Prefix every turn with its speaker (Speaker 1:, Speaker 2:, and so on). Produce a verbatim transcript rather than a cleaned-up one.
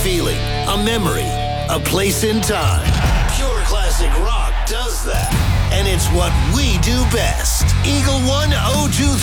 Speaker 1: feeling, a memory, a place in time. Pure classic rock does that. And it's what we do best. Eagle One oh two